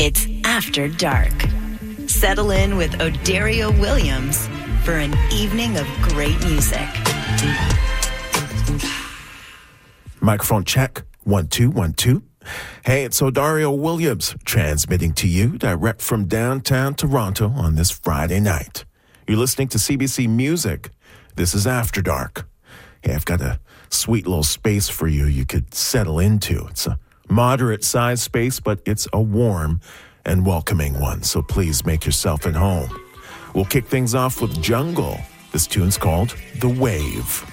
It's After Dark. Settle in with Odario Williams for an evening of great music. Microphone check. 1, 2, 1, 2. Hey, it's Odario Williams transmitting to you direct from downtown Toronto on this Friday night. You're listening to CBC Music. This is After Dark. Hey, I've got a sweet little space for you you could settle into. It's a moderate-sized space, but it's a warm and welcoming one, so please make yourself at home. We'll kick things off with Jungle. This tune's called The Wave.